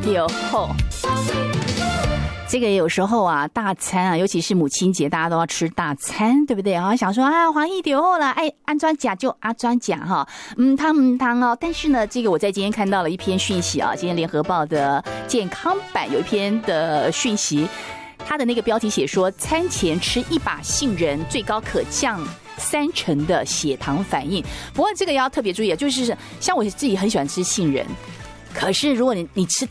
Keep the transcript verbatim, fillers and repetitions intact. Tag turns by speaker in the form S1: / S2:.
S1: 就好。这个有时候啊，大餐啊，尤其是母亲节，大家都要吃大餐，对不对啊？想说啊，黄奕就好了，哎，安装甲就安装甲哈，嗯汤嗯汤哦。但是呢，这个我在今天看到了一篇讯息啊，今天联合报的健康版有一篇的讯息，它的那个标题写说，餐前吃一把杏仁，最高可降三成的血糖反应。不过这个要特别注意啊，就是像我自己很喜欢吃杏仁。可是如果你你吃